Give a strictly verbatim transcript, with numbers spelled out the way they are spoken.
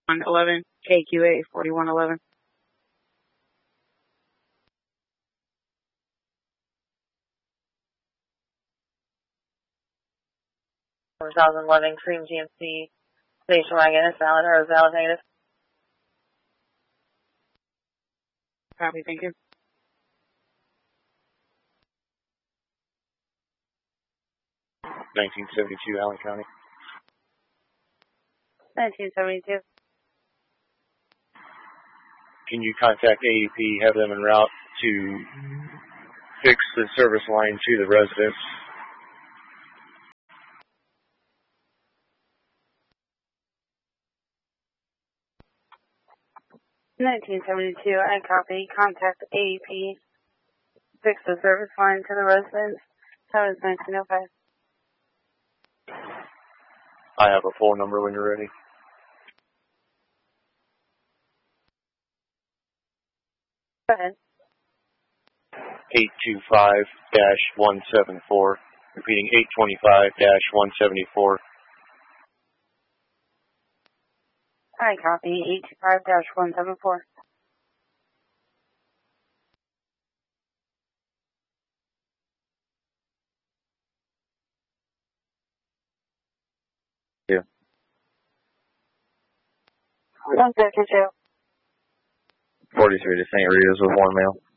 eleven, K Q A forty-one eleven. one thousand eleven Cream G M C station wagon is valid or is valid negative. Copy, thank you. nineteen seventy-two, Allen County. nineteen seventy-two. Can you contact A E P, have them en route to fix the service line to the residence? nineteen seventy-two, I copy. Contact A E P. Fix the service line to the residence. That was nineteen oh five. I have a phone number when you're ready. Go ahead. eight two five dash one seven four. Repeating, eight two five dash one seven four. I copy. eight two five dash one seven four. Yeah. one fifty-two. forty-three to Saint Rita's with one mail.